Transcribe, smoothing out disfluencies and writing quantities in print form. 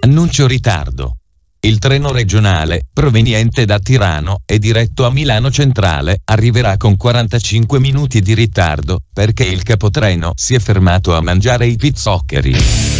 Annuncio ritardo. Il treno regionale, proveniente da Tirano e diretto a Milano Centrale, arriverà con 45 minuti di ritardo, perché il capotreno si è fermato a mangiare i pizzoccheri.